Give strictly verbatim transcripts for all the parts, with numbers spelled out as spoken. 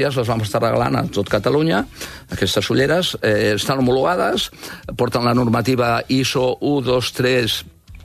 les vam estar regalant a tot Catalunya, aquestes ulleres, eh, estan homologades, porten la normativa I S O u dos tres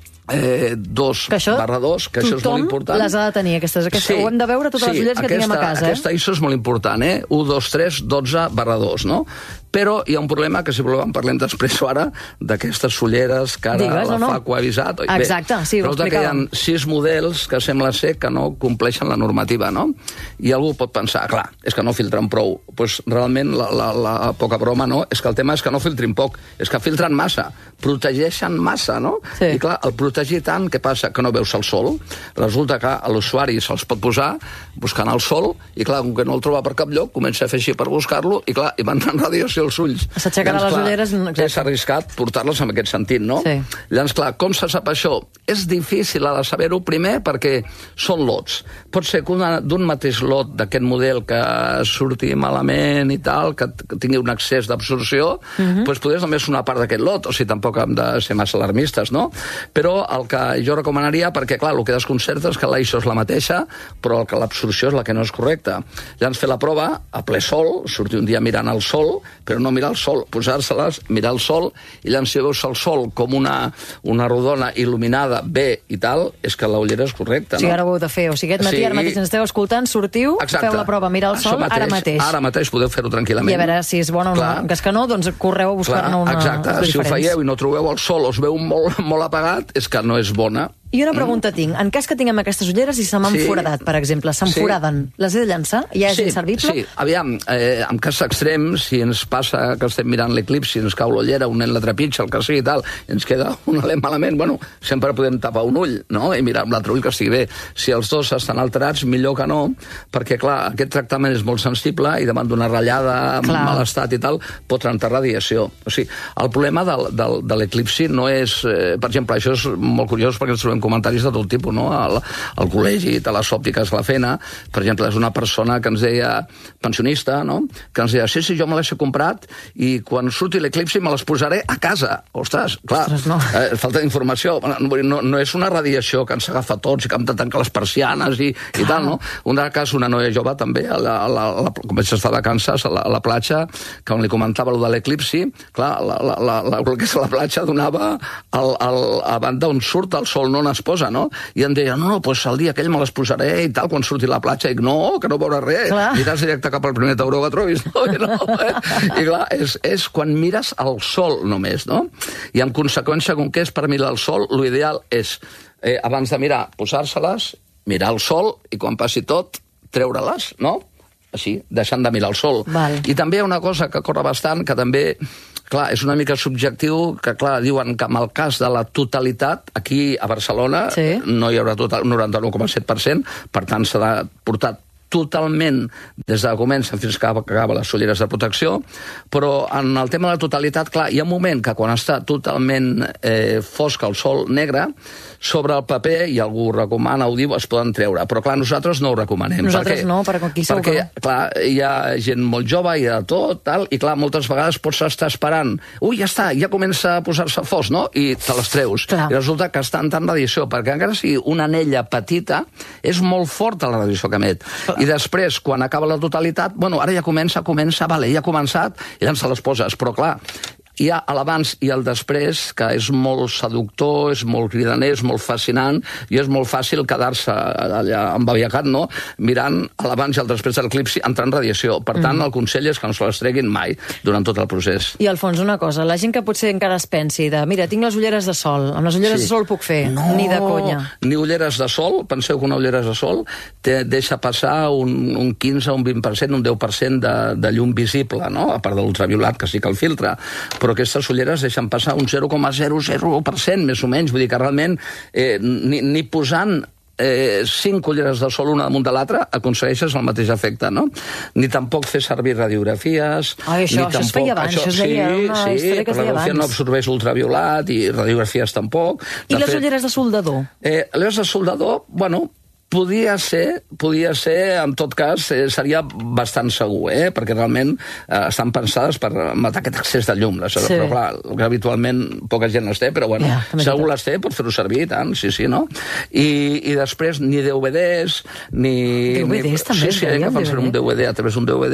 Eh, dos barra dos, que això és molt important. Tothom les ha de tenir, aquestes. aquestes sí, ho hem de veure totes sí, les ulleres que aquesta, tinguem a casa. Aquesta I S O és molt important, eh? u dos tres dotze barra dos, no? Però hi ha un problema, que si voleu en parlem després o ara, d'aquestes ulleres que ara Digues, la no, no. F A C ho ha avisat. Exacte, sí, ho explicàvem. Que hi ha sis models que sembla ser que no compleixen la normativa, no? I algú pot pensar, clar, és que no filtren prou. Doncs pues, realment la, la, la poca broma, no? És que el tema és que no filtrin poc, és que filtren massa, protegeixen massa, no? Sí. I clar, el protegir tant, què passa? Que no veus el sol. Resulta que a l'usuari se'ls pot posar buscant el sol, i clar, com que no el troba per cap lloc, comença a fer així per buscar-lo, i clar, i van en radiació els ulls. S'aixecarà les ulleres... Exacte. És arriscat portar-les en aquest sentit, no? Sí. Llavors, clar, com se sap això? És difícil de saber-ho, primer, perquè són lots. Pot ser que d'un mateix lot d'aquest model que surti malament i tal, que tingui un excés d'absorció, uh-huh. doncs podries només una part d'aquest lot, o sigui, tampoc hem de ser massa alarmistes, no? Però el que jo recomanaria, perquè, clar, el que desconcerta és que la I S O és la mateixa, però el que l'absorció és la que no és correcta. Llavors, fer la prova a ple sol, sortir un dia mirant el sol, però no mirar el sol, posar-se-les, mirar el sol, i llavors si veus el sol com una, una rodona il·luminada bé i tal, és que la ullera és correcta, no? Sí, ara ho heu de fer. O sigui, aquest matí, sí. Ara mateix ens esteu escoltant, sortiu, Exacte. Feu la prova, mirar el sol, mateix, ara mateix. Ara mateix podeu fer-ho tranquil·lament. I a veure si és bona o no. En cas que no, doncs correu a buscar-ne una... Exacte, si ho feieu i no trobeu el sol o us veu molt, molt apagat, és que no és bona. I una pregunta tinc. En cas que tinguem aquestes ulleres i se m'han sí. foradat, per exemple, s'enforaden, sí. les he de llançar? Ja és sí, inservible? Sí, aviam, eh, en cas extrem, si ens passa que estem mirant l'eclipsi, ens cau l'ullera, un nen la trepitja, el que sigui i tal, i ens queda un alem malament, bueno, sempre podem tapar un ull, no?, i mirar amb l'altre ull que estigui bé. Si els dos estan alterats, millor que no, perquè, clar, aquest tractament és molt sensible i davant d'una ratllada en mal estat i tal, pot trencar radiació. O sigui, el problema del, del, de l'eclipsi no és... Eh, per exemple, això és molt curiós perquè ens trobem comentaris de tot tipus, no? Al, al col·legi de les òptiques La Fena, per exemple, és una persona que ens deia, pensionista, no?, que ens deia, sí, sí, jo me les he comprat i quan surti l'eclipsi me les posaré a casa. Ostres, clar, Ostres, no. eh, falta d'informació. No, no, no és una radiació que ens agafa tots i que hem de tancar les persianes i, i tal, no? Un altre cas, una noia jove també, a la, a la, a la, com vaig estar de Kansas, a la, a la platja, que on li comentava allò de l'eclipsi, clar, la, la, la, la, el que és la platja donava al, al, a banda on surt el sol, no on es posa, no? I em deia, no, no, doncs el dia aquell me les posaré i tal, quan surti a la platja. I dic, no, que no veuràs res. Clar. Miràs directe cap al primer tauró que trobis, no? I, no, eh? I clar, és, és quan mires el sol només, no? I en conseqüència, com que és per mirar el sol, l'ideal és, eh, abans de mirar, posar-se-les, mirar el sol i quan passi tot, treure-les, no? Així, deixant de mirar el sol. Val. I també hi ha una cosa que corre bastant, que també... Clar, és una mica subjectiu, que clar, diuen que en el cas de la totalitat, aquí a Barcelona sí. no hi haurà tot el noranta-nou coma set per cent, per tant s'ha de portar totalment, des de que comença fins que acaba les ulleres de protecció, però en el tema de la totalitat, clar, hi ha un moment que quan està totalment eh, fosc el sol negre, sobre el paper, i algú recomana, ho diu, es poden treure, però clar, nosaltres no ho recomanem. Nosaltres perquè, no, perquè aquí segur perquè, clar, hi ha gent molt jove, hi ha tot, tal, i clar, moltes vegades pots estar esperant, ui, ja està, ja comença a posar-se fosc, no?, i te les treus. Clar. I resulta que estan tant radiació, perquè encara sigui una anella petita, és molt forta la radiació que emet. I després, quan acaba la totalitat, bueno, ara ja comença, comença, vale, ja ha començat, i llavors se les poses, però clar, hi ha l'abans i el després, que és molt seductor, és molt cridaner, és molt fascinant, i és molt fàcil quedar-se allà embaviacat, no?, mirant l'abans i el després de l'eclipsi entrant radiació. Per tant, mm. el consell és que no se les treguin mai durant tot el procés. I, Alfons, una cosa, la gent que potser encara es pensi de, mira, tinc les ulleres de sol, amb les ulleres sí. de sol puc fer, no, ni de conya. Ni ulleres de sol, penseu que una ulleres de sol te deixa passar un, un quinze, un vint per cent, un deu per cent de, de llum visible, no?, a part de l'ultraviolat, que sí que el filtra, però aquestes ulleres deixen passar un zero coma zero zero per cent, més o menys. Vull dir que realment eh, ni, ni posant eh, cinc ulleres de sol una damunt de l'altra aconsegueixes el mateix efecte, no? Ni tampoc fer servir radiografies... Ai, això, ni això tampoc, es feia abans, això es deia sí, una sí, història que es deia abans. Sí, no absorbeix ultraviolat i radiografies tampoc. I de les fet, ulleres de soldador? Eh, les de soldador, bueno... Podia ser, podia ser, en tot cas, eh, seria bastant segur, eh? Perquè realment eh, estan pensades per matar aquest excés de llum. Sí. Però clar, que habitualment poca gent les té, però bueno, yeah, si algú les té, pot fer-ho servir, tant, sí, sí, no? I, i després ni D V Ds, ni... D V Ds ni... també? Sí, sí, que fan ser un D V D a través d'un D V D